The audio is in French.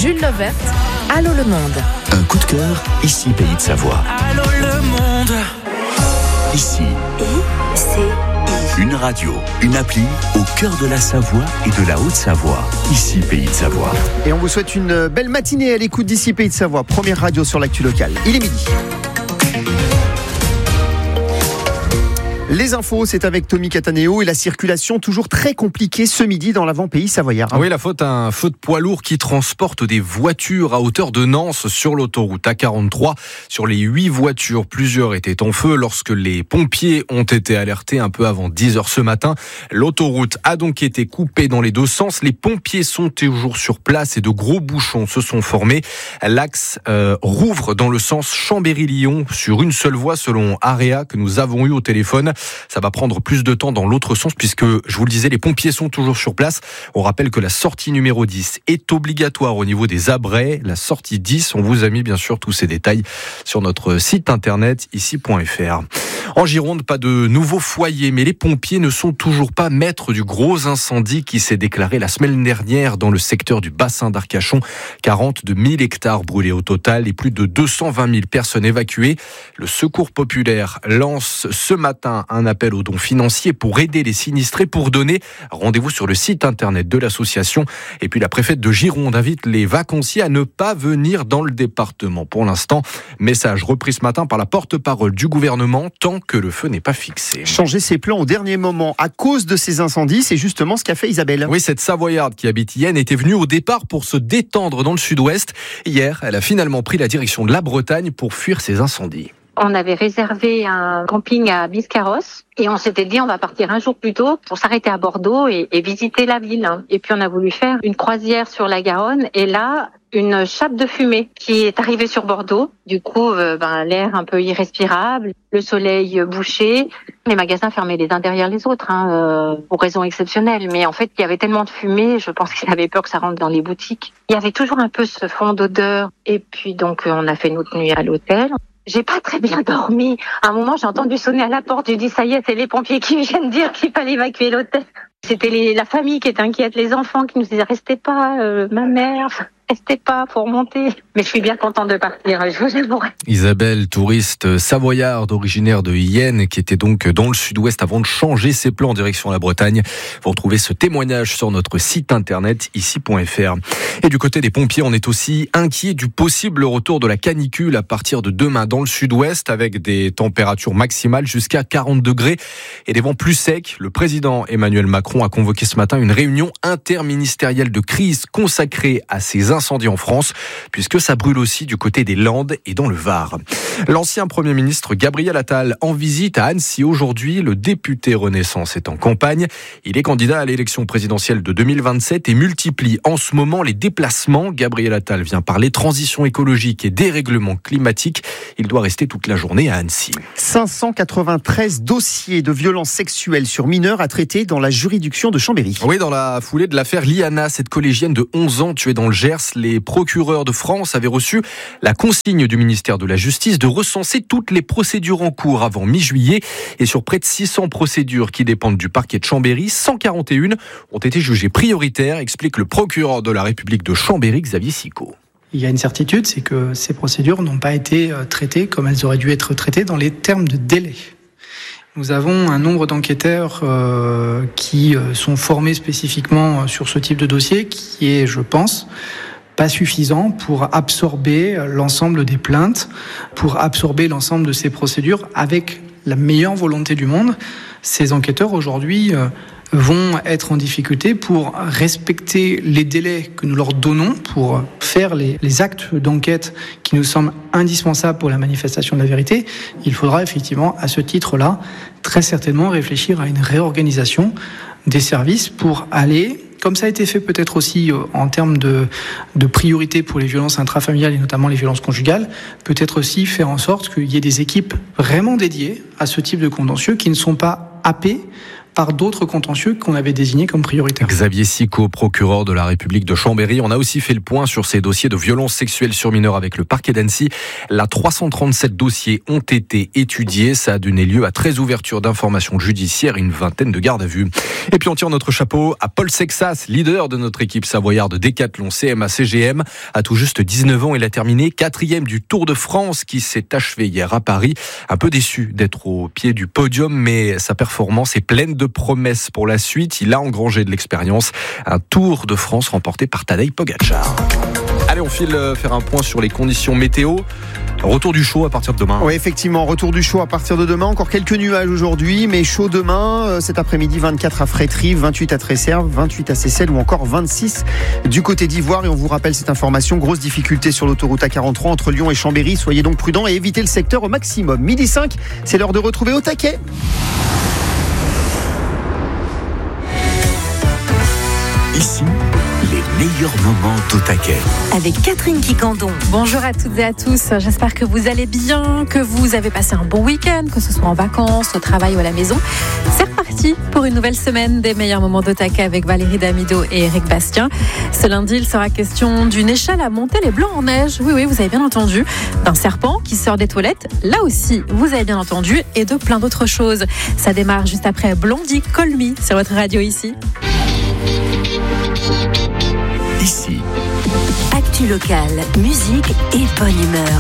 Jules Levert, Allô le monde. Un coup de cœur, ici Pays de Savoie. Allô le monde. Ici, ICI. une radio, une appli au cœur de la Savoie et de la Haute-Savoie. Ici Pays de Savoie. Et on vous souhaite une belle matinée à l'écoute d'ici Pays de Savoie. Première radio sur l'actu locale. Il est midi. Les infos, c'est avec Tommy Cataneo et la circulation toujours très compliquée ce midi dans l'avant-pays savoyard. Oui, la faute à un feu de poids lourd qui transporte des voitures à hauteur de Nance sur l'autoroute A43. Sur les 8 voitures, plusieurs étaient en feu lorsque les pompiers ont été alertés un peu avant 10h ce matin. L'autoroute a donc été coupée dans les deux sens. Les pompiers sont toujours sur place et de gros bouchons se sont formés. L'axe rouvre dans le sens Chambéry-Lyon sur une seule voie selon Area que nous avons eu au téléphone. Ça va prendre plus de temps dans l'autre sens puisque, je vous le disais, les pompiers sont toujours sur place. On rappelle que la sortie numéro 10 est obligatoire au niveau des abrets. La sortie 10, on vous a mis bien sûr tous ces détails sur notre site internet ici.fr. En Gironde, pas de nouveaux foyers, mais les pompiers ne sont toujours pas maîtres du gros incendie qui s'est déclaré la semaine dernière dans le secteur du bassin d'Arcachon. 40 de 1000 hectares brûlés au total et plus de 220 000 personnes évacuées. Le Secours populaire lance ce matin un appel aux dons financiers pour aider les sinistrés. Pour donner, rendez-vous sur le site internet de l'association. Et puis la préfète de Gironde invite les vacanciers à ne pas venir dans le département. Pour l'instant, message repris ce matin par la porte-parole du gouvernement, tant que le feu n'est pas fixé. Changer ses plans au dernier moment à cause de ces incendies, c'est justement ce qu'a fait Isabelle. Oui, cette Savoyarde qui habite Yenne était venue au départ pour se détendre dans le sud-ouest. Hier, elle a finalement pris la direction de la Bretagne pour fuir ces incendies. On avait réservé un camping à Biscarrosse et on s'était dit on va partir un jour plus tôt pour s'arrêter à Bordeaux et visiter la ville. Et puis on a voulu faire une croisière sur la Garonne et là, une chape de fumée qui est arrivée sur Bordeaux. Du coup, l'air un peu irrespirable, le soleil bouché, les magasins fermés les uns derrière les autres pour raison exceptionnelle. Mais en fait, il y avait tellement de fumée, je pense qu'ils avaient peur que ça rentre dans les boutiques. Il y avait toujours un peu ce fond d'odeur. Et puis donc, on a fait notre nuit à l'hôtel. J'ai pas très bien dormi. À un moment, j'ai entendu sonner à la porte. J'ai dit, ça y est, c'est les pompiers qui viennent dire qu'il fallait évacuer l'hôtel. C'était la famille qui était inquiète, les enfants qui nous disaient, restez pas, ma mère, restez pas, faut remonter. Mais je suis bien contente de partir, je vous avouerai. Isabelle, touriste savoyarde, originaire de Yenne, qui était donc dans le sud-ouest avant de changer ses plans en direction de la Bretagne. Vous retrouvez ce témoignage sur notre site internet ici.fr. Et du côté des pompiers, on est aussi inquiet du possible retour de la canicule à partir de demain dans le sud-ouest, avec des températures maximales jusqu'à 40 degrés et des vents plus secs. Le président Emmanuel Macron a convoqué ce matin une réunion interministérielle de crise consacrée à ces incendies en France, puisque ça brûle aussi du côté des Landes et dans le Var. L'ancien Premier ministre Gabriel Attal en visite à Annecy aujourd'hui. Le député Renaissance est en campagne. Il est candidat à l'élection présidentielle de 2027 et multiplie en ce moment les déplacements. Gabriel Attal vient parler transition écologique et dérèglement climatique. Il doit rester toute la journée à Annecy. 593 dossiers de violences sexuelles sur mineurs à traiter dans la juridiction de Chambéry. Oui, dans la foulée de l'affaire Liana, cette collégienne de 11 ans tuée dans le Gers, les procureurs de France avaient reçu la consigne du ministère de la Justice de recenser toutes les procédures en cours avant mi-juillet. Et sur près de 600 procédures qui dépendent du parquet de Chambéry, 141 ont été jugées prioritaires, explique le procureur de la République de Chambéry, Xavier Sicot. Il y a une certitude, c'est que ces procédures n'ont pas été traitées comme elles auraient dû être traitées dans les termes de délai. Nous avons un nombre d'enquêteurs qui sont formés spécifiquement sur ce type de dossier qui est, je pense, pas suffisant pour absorber l'ensemble des plaintes, pour absorber l'ensemble de ces procédures avec la meilleure volonté du monde. Ces enquêteurs aujourd'hui vont être en difficulté pour respecter les délais que nous leur donnons pour faire les actes d'enquête qui nous semblent indispensables pour la manifestation de la vérité. Il faudra effectivement, à ce titre-là, très certainement réfléchir à une réorganisation des services pour aller, comme ça a été fait peut-être aussi en termes de priorité pour les violences intrafamiliales et notamment les violences conjugales, peut-être aussi faire en sorte qu'il y ait des équipes vraiment dédiées à ce type de contentieux qui ne sont pas happées par d'autres contentieux qu'on avait désignés comme prioritaires. Xavier Sicot, procureur de la République de Chambéry. On a aussi fait le point sur ces dossiers de violences sexuelles sur mineurs avec le parquet d'Annecy. Là, 337 dossiers ont été étudiés. Ça a donné lieu à 13 ouvertures d'informations judiciaires et une vingtaine de gardes à vue. Et puis on tire notre chapeau à Paul Sexas, leader de notre équipe savoyarde décathlon CMA-CGM. À tout juste 19 ans, il a terminé 4e du Tour de France qui s'est achevé hier à Paris. Un peu déçu d'être au pied du podium, mais sa performance est pleine de promesses pour la suite. Il a engrangé de l'expérience. Un Tour de France remporté par Tadej Pogačar. Allez, on file faire un point sur les conditions météo. Retour du chaud à partir de demain. Oui, effectivement, retour du chaud à partir de demain. Encore quelques nuages aujourd'hui, mais chaud demain. Cet après-midi, 24 à Frétry, 28 à Tresserve, 28 à Seyssel ou encore 26 du côté d'Ivoire. Et on vous rappelle cette information, grosse difficulté sur l'autoroute A43 entre Lyon et Chambéry. Soyez donc prudents et évitez le secteur au maximum. Midi 5, c'est l'heure de retrouver Au Taquet. Ici, les meilleurs moments d'Au Taquet. Avec Catherine Quicandon. Bonjour à toutes et à tous, j'espère que vous allez bien, que vous avez passé un bon week-end, que ce soit en vacances, au travail ou à la maison. C'est reparti pour une nouvelle semaine des meilleurs moments d'Au Taquet avec Valérie Damido et Eric Bastien. Ce lundi, il sera question d'une échelle à monter les blancs en neige, oui, vous avez bien entendu, d'un serpent qui sort des toilettes, là aussi, vous avez bien entendu, et de plein d'autres choses. Ça démarre juste après Blondie, Call Me sur votre radio ici. Ici. Actu locale, musique et bonne humeur.